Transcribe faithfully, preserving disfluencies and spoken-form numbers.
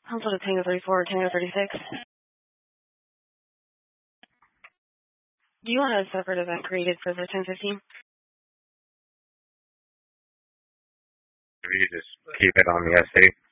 Council to Tango thirty-four, Tango thirty-six. Do you want a separate event created for the ten fifteen? If you could just keep it on the S A.